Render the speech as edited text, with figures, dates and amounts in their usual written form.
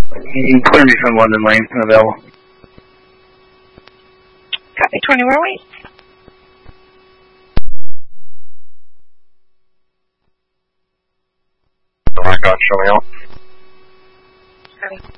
Clear me from London Lane, available. Copy, 20, where are we? Blackout showing up. Copy.